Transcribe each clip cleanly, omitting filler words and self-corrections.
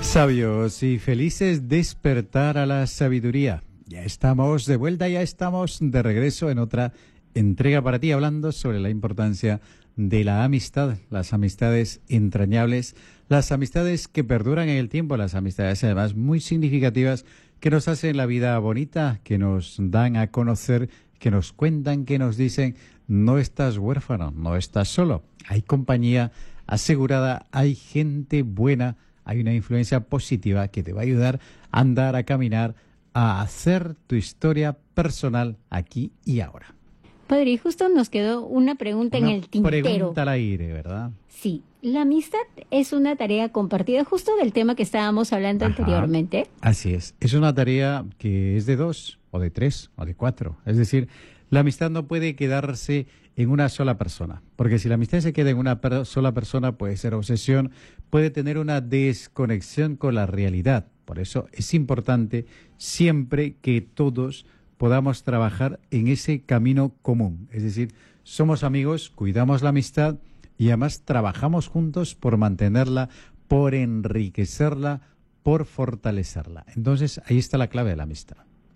Sabios y felices, despertar a la sabiduría. Ya estamos de vuelta, ya estamos de regreso en otra entrega para ti, hablando sobre la importancia de la amistad, las amistades entrañables, las amistades que perduran en el tiempo, las amistades además muy significativas que nos hacen la vida bonita, que nos dan a conocer, que nos cuentan, que nos dicen: no estás huérfano, no estás solo, hay compañía asegurada, hay gente buena, hay una influencia positiva que te va a ayudar a andar, a caminar, a hacer tu historia personal aquí y ahora. Padre, justo nos quedó una pregunta en el tintero. Pregunta al aire, ¿verdad? Sí, la amistad es una tarea compartida, justo del tema que estábamos hablando anteriormente. Así es una tarea que es de 2, o de 3, o de 4. Es decir, la amistad no puede quedarse en una sola persona, porque si la amistad se queda en una sola persona puede ser obsesión, puede tener una desconexión con la realidad. Por eso es importante siempre que todos podamos trabajar en ese camino común. Es decir, somos amigos, cuidamos la amistad y además trabajamos juntos por mantenerla, por enriquecerla, por fortalecerla. Entonces, ahí está la clave de la amistad.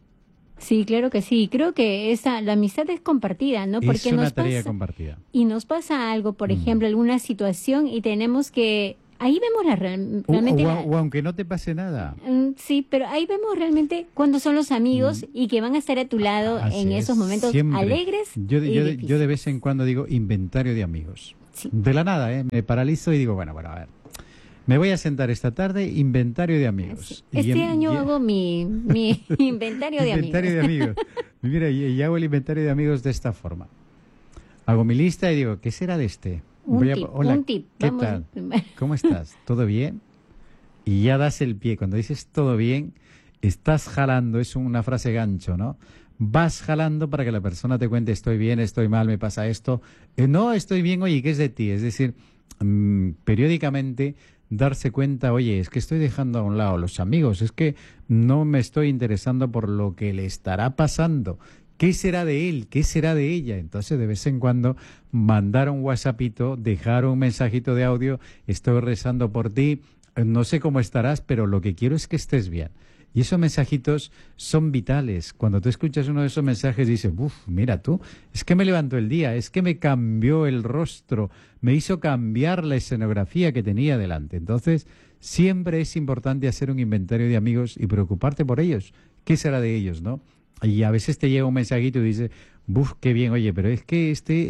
Sí, claro que sí. Creo que la amistad es compartida, ¿no? Porque es una tarea compartida. Y nos pasa algo, por ejemplo, alguna situación y tenemos que... Ahí vemos realmente... O aunque no te pase nada. Sí, pero ahí vemos realmente cuándo son los amigos y que van a estar a tu lado en esos momentos siempre. Alegres yo de vez en cuando digo inventario de amigos. Sí. De la nada, me paralizo y digo, bueno, a ver. Me voy a sentar esta tarde, inventario de amigos. Este año hago mi inventario de amigos. Inventario de amigos. Mira, y hago el inventario de amigos de esta forma. Hago mi lista y digo, ¿qué será de este? Hola, un tip. ¿Qué tal? ¿Cómo estás? ¿Todo bien? Y ya das el pie. Cuando dices todo bien, estás jalando, es una frase gancho, ¿no? Vas jalando para que la persona te cuente: estoy bien, estoy mal, me pasa esto. No, estoy bien, oye, ¿qué es de ti? Es decir, periódicamente darse cuenta: oye, es que estoy dejando a un lado los amigos, es que no me estoy interesando por lo que le estará pasando. ¿Qué será de él? ¿Qué será de ella? Entonces, de vez en cuando, mandar un WhatsAppito, dejar un mensajito de audio: estoy rezando por ti, no sé cómo estarás, pero lo que quiero es que estés bien. Y esos mensajitos son vitales. Cuando tú escuchas uno de esos mensajes, dices: mira tú, es que me levantó el día, es que me cambió el rostro, me hizo cambiar la escenografía que tenía delante. Entonces, siempre es importante hacer un inventario de amigos y preocuparte por ellos. ¿Qué será de ellos, no? Y a veces te llega un mensajito y dices: qué bien, oye, pero es que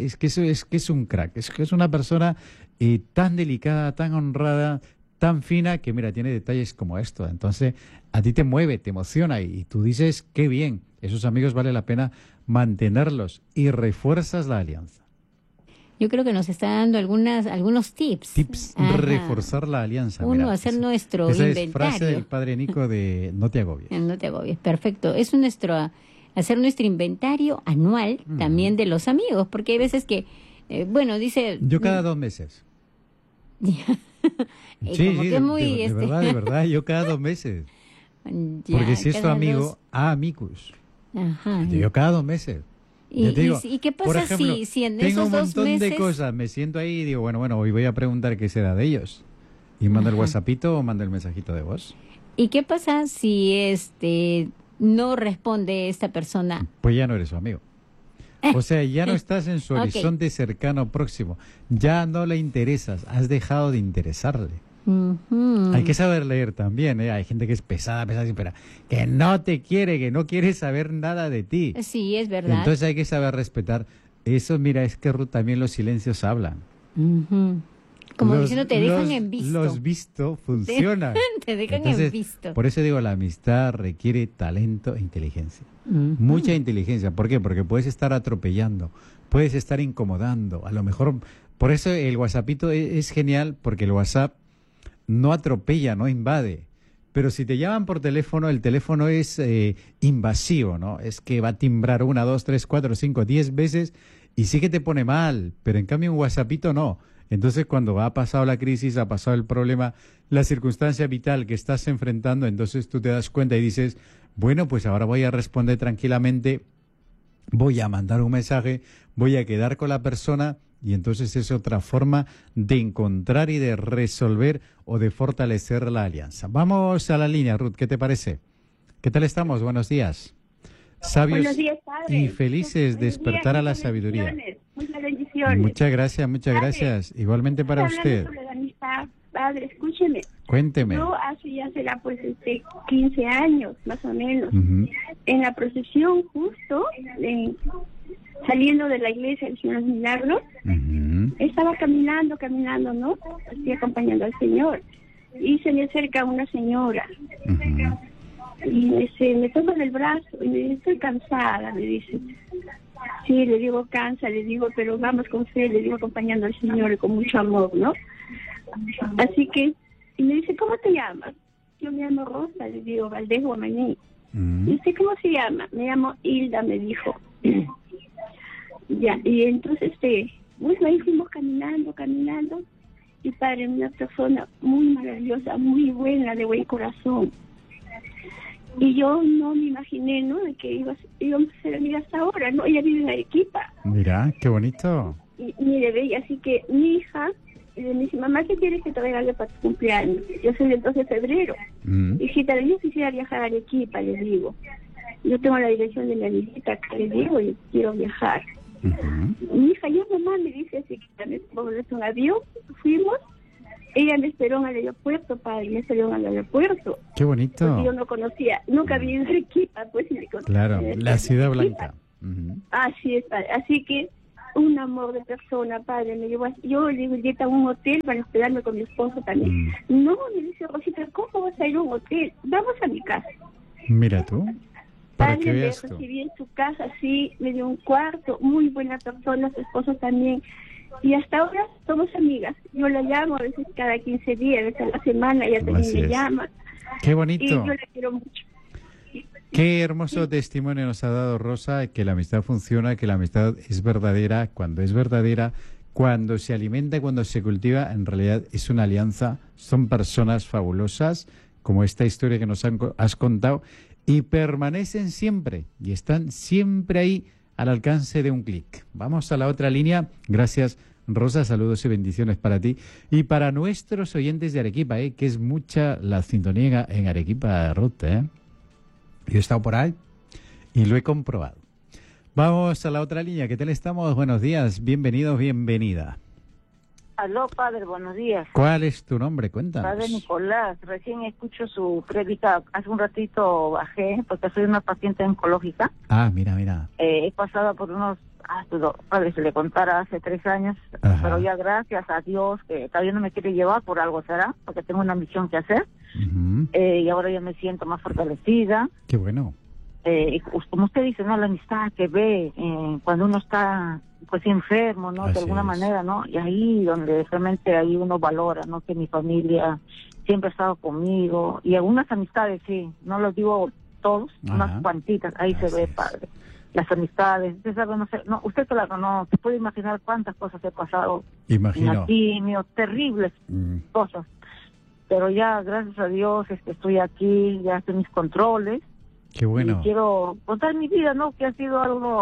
es un crack, es que es una persona tan delicada, tan honrada, tan fina, que mira, tiene detalles como esto. Entonces, a ti te mueve, te emociona y tú dices: qué bien, esos amigos vale la pena mantenerlos, y refuerzas la alianza. Yo creo que nos está dando algunos tips. Reforzar la alianza. Uno, hacer nuestro inventario. Esa es frase del padre Nico de No te agobies. No te agobies, perfecto. Es hacer nuestro inventario anual también de los amigos, porque hay veces que, dice... Yo cada 2 meses. Sí, de verdad, yo cada 2 meses. Porque si es tu amigo, amicus. Ajá. Yo cada 2 meses. ¿Y qué pasa, por ejemplo, si en esos 2 meses... Tengo un montón de cosas, me siento ahí y digo, bueno, hoy voy a preguntar qué será de ellos. Y mando el WhatsAppito o mando el mensajito de voz. ¿Y qué pasa si no responde esta persona? Pues ya no eres su amigo. O sea, ya no estás en su horizonte cercano próximo. Ya no le interesas, has dejado de interesarle. Hay que saber leer también, ¿eh? Hay gente que es pesada, pero que no te quiere, que no quiere saber nada de ti. Sí, es verdad. Entonces hay que saber respetar. Eso, mira, es que también los silencios hablan. Como diciendo, te dejan en visto. Los visto funcionan. Te dejan en visto. Por eso digo, la amistad requiere talento e inteligencia. Mucha inteligencia. ¿Por qué? Porque puedes estar atropellando, puedes estar incomodando. A lo mejor, por eso el WhatsAppito es genial, porque el WhatsApp no atropella, no invade. Pero si te llaman por teléfono, el teléfono es invasivo, ¿no? Es que va a timbrar 1, 2, 3, 4, 5, 10 veces y sí que te pone mal. Pero en cambio un WhatsAppito no. Entonces cuando ha pasado la crisis, ha pasado el problema, la circunstancia vital que estás enfrentando, entonces tú te das cuenta y dices: bueno, pues ahora voy a responder tranquilamente voy a mandar un mensaje, voy a quedar con la persona y entonces es otra forma de encontrar y de resolver o de fortalecer la alianza. Vamos a la línea, Ruth, ¿qué te parece? ¿Qué tal estamos? Buenos días. Sabios Buenos días, padre. y felices, despertar a la sabiduría. Muchas bendiciones. Muchas gracias, muchas Padre, gracias. Igualmente para usted. Sobre la amistad. Padre, escúcheme. Cuénteme. Yo ya será pues 15 años, más o menos. Ujú. En la procesión, justo, saliendo de la iglesia del Señor de los Milagros, Ujú. estaba caminando, ¿no? Así acompañando al Señor. Y se me acerca una señora. Ujú. Y me toma del brazo y me dice, estoy cansada, me dice. Sí, le digo, cansa, le digo, pero vamos con fe, le digo, acompañando al Señor y con mucho amor, ¿no? Así que, y me dice, ¿cómo te llamas? Yo me llamo Rosa, le digo, Valdés Guamaní. Ujú. ¿Y usted cómo se llama? Me llamo Hilda, me dijo. Ya, y entonces, bueno, ahí fuimos caminando, y padre, una persona muy maravillosa, muy buena, de buen corazón. Y yo no me imaginé, ¿no?, de que íbamos a ser amigas ahora, ¿no? Ella vive en Arequipa. Mira, qué bonito. Y mire, ve, así que mi hija me dice, mamá, ¿qué quieres que te regale para tu cumpleaños? Yo soy del 12 de febrero. Mm. Hijita, yo quisiera viajar a Arequipa, le digo. Yo tengo la dirección de mi amiguita acá, le digo, y quiero viajar. Ujú. Mi hija, yo mamá, me dice, así que también vamos a un avión, fuimos. Ella me esperó en el aeropuerto, padre, me esperó en el aeropuerto. Qué bonito. Porque yo no conocía, nunca había ido a Arequipa, pues. Y me conté, Claro, la ciudad Arequipa. blanca. Ujú. Así es, padre. Así que un amor de persona, padre. Me llevó, yo le digo, a un hotel para hospedarme con mi esposo también. No, me dice Rosita, ¿cómo vas a ir a un hotel? Vamos a mi casa. Mira tú, para que Padre, me veas tú. recibí en su casa, sí, me dio un cuarto, muy buena persona, su esposo también. Y hasta ahora somos amigas. Yo la llamo a veces cada 15 días, a veces a la semana, ella también Así me es. llama. Qué Y bonito. yo la quiero mucho. Qué hermoso testimonio nos ha dado Rosa, que la amistad funciona, que la amistad es verdadera, cuando se alimenta, cuando se cultiva, en realidad es una alianza, son personas fabulosas, como esta historia que has contado, y permanecen siempre, y están siempre ahí al alcance de un clic. Vamos a la otra línea. Gracias, Rosa, saludos y bendiciones para ti y para nuestros oyentes de Arequipa, que es mucha la sintonía en Arequipa, Ruth, Yo he estado por ahí y lo he comprobado. Vamos a la otra línea. ¿Qué tal estamos? Buenos días. Bienvenidos, bienvenida. Aló, padre, buenos días. ¿Cuál es tu nombre? Cuéntanos. Padre Nicolás, recién escucho su prédica. Hace un ratito bajé porque soy una paciente oncológica. Ah, mira. He pasado por unos, padre, se le contara hace 3 años, Ajá. pero ya gracias a Dios que todavía no me quiere llevar, por algo será, porque tengo una misión que hacer. Ujú. Y ahora ya me siento más fortalecida. Qué bueno. Y como usted dice, ¿no? La amistad que ve cuando uno está pues enfermo, ¿no? Así De alguna es. manera, ¿no? Y ahí donde realmente ahí uno valora, ¿no? Que mi familia siempre ha estado conmigo. Y algunas amistades, sí, no los digo todos, Ajá. unas cuantitas, ahí Así se ve, es. padre. Las amistades, usted sabe, no sé, no, usted claro, no, se puede imaginar cuántas cosas he pasado en Imagino. la quimio, terribles Mm. cosas. Pero ya, gracias a Dios, estoy aquí, ya estoy en mis controles. Qué bueno. Y quiero contar mi vida, ¿no? Que ha sido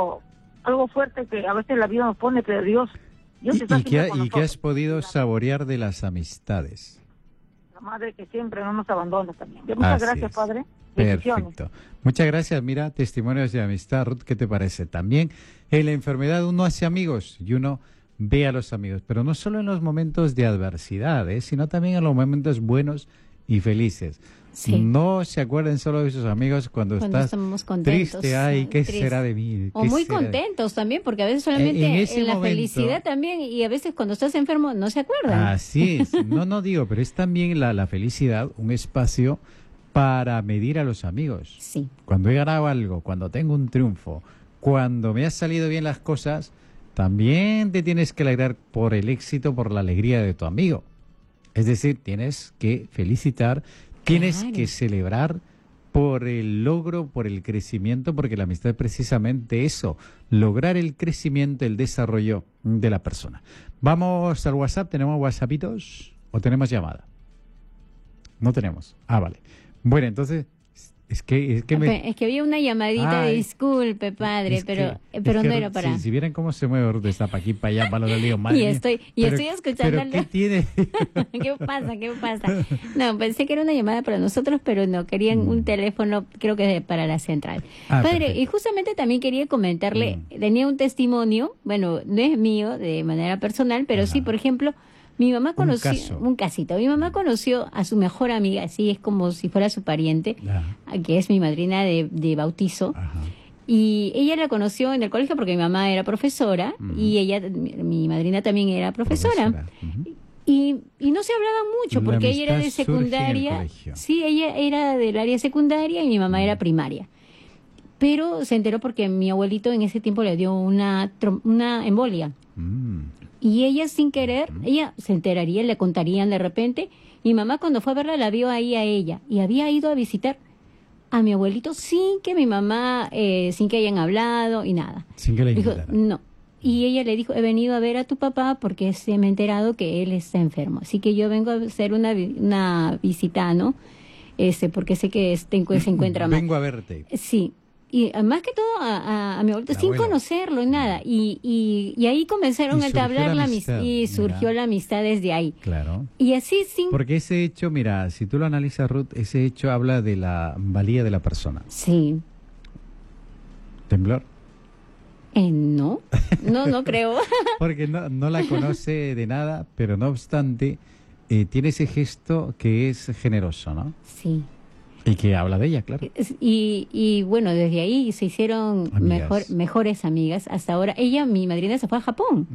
algo fuerte que a veces la vida nos pone, pero Dios está ¿Y siempre qué con has nosotros. podido saborear de las amistades? La madre que siempre no nos abandona también. Muchas Así gracias, es. padre. Bendiciones. Perfecto. Muchas gracias. Mira, testimonios de amistad. Ruth, ¿qué te parece? También en la enfermedad uno hace amigos y uno ve a los amigos, pero no solo en los momentos de adversidad, sino también en los momentos buenos y felices. Sí. No se acuerden solo de sus amigos cuando estás estamos contentos, triste. Ay, ¿qué triste. será de mí? O ¿Qué muy será de-?" contentos también, porque a veces En solamente ese en la momento- felicidad también, y a veces cuando estás enfermo no se acuerdan. Así es. No digo, pero es también la felicidad un espacio para medir a los amigos. Sí, Cuando he ganado algo, cuando tengo un triunfo, cuando me han salido bien las cosas, también te tienes que alegrar por el éxito, por la alegría de tu amigo. Es decir, tienes que felicitar, tienes Claro. que celebrar por el logro, por el crecimiento, porque la amistad es precisamente eso, lograr el crecimiento, el desarrollo de la persona. Vamos al WhatsApp, ¿tenemos WhatsAppitos o tenemos llamada? No tenemos. Ah, vale. Bueno, entonces Es que había una llamadita de disculpe, padre, pero no era para... Si vieran cómo se mueve Ruth, está para aquí, para allá, para los líos, Y estoy escuchando... ¿Pero qué tiene? ¿Qué pasa? No, pensé que era una llamada para nosotros, pero no, querían un teléfono, creo que para la central. Padre, perfecto. y justamente también quería comentarle, tenía un testimonio, bueno, no es mío de manera personal, pero sí, por ejemplo... Mi mamá conoció un casito. Mi mamá conoció a su mejor amiga, así es como si fuera su pariente, que es mi madrina de bautizo. Ajá. Y ella la conoció en el colegio porque mi mamá era profesora y mi madrina también era profesora. Y no se hablaban mucho La porque ella era de amistad surge en el secundaria. colegio. Sí, ella era del área secundaria y mi mamá era primaria. Pero se enteró porque mi abuelito en ese tiempo le dio una embolia. Y ella sin querer, ella se enteraría, le contarían de repente. Mi mamá cuando fue a verla la vio ahí a ella y había ido a visitar a mi abuelito sin que mi mamá, sin que hayan hablado y nada. Sin que le Dijo, invitara. no. Y ella le dijo, he venido a ver a tu papá porque se me ha enterado que él está enfermo. Así que yo vengo a hacer una visita, ¿no? Porque sé que se encuentra mal. Vengo a verte. Sí. Y más que todo a mi abuelito, sin conocerlo, nada. Y ahí comenzaron a entablar la amistad. Y surgió la amistad desde ahí. Claro. Y así sin... Porque ese hecho, mira, si tú lo analizas, Ruth, ese hecho habla de la valía de la persona. Sí. ¿Temblor? No creo. Porque no la conoce de nada, pero no obstante, tiene ese gesto que es generoso, ¿no? Sí. Y que habla de ella, claro. Y bueno, desde ahí se hicieron mejores amigas. Hasta ahora, mi madrina se fue a Japón.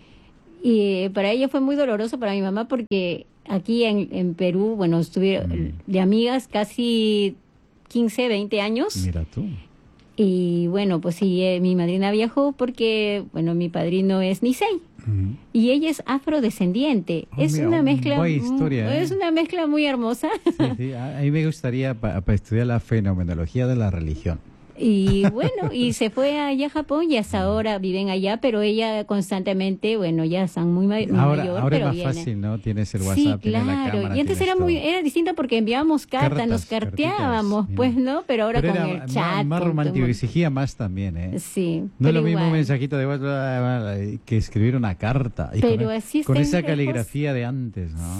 Y para ella fue muy doloroso, para mi mamá, porque aquí en Perú, bueno, estuvieron de amigas casi 15, 20 años. Mira tú. Y bueno, pues sí, mi madrina viajó porque, bueno, mi padrino es Nisei. Y ella es afrodescendiente. Es mira, una mezcla buena historia, es una mezcla muy hermosa. Sí, a mí me gustaría para estudiar la fenomenología de la religión. Y bueno, y se fue allá a Japón y hasta ahora viven allá, pero ella constantemente, bueno, ya están muy mayor, Ahora pero es más viene. fácil, ¿no? Tienes el WhatsApp, Sí, tienes la claro. cámara. Y antes tienes era distinto porque enviábamos cartas, nos carteábamos, cartitas, pues, ¿no? Pero ahora pero con era el chat. más con romántico, todo- exigía más también, ¿eh? Sí. No es pero lo mismo un igual. mensajito de WhatsApp que escribir una carta. Y Pero con, así con estén esa lejos. caligrafía de antes, ¿no?